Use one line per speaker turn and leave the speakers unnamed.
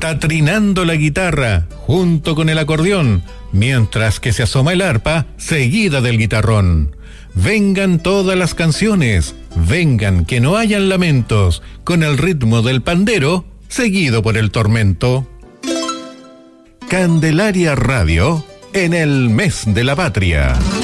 está trinando la guitarra junto con el acordeón, mientras que se asoma el arpa seguida del guitarrón. Vengan todas las canciones, vengan que no hayan lamentos, con el ritmo del pandero seguido por el tormento. Candelaria Radio, en el mes de la patria.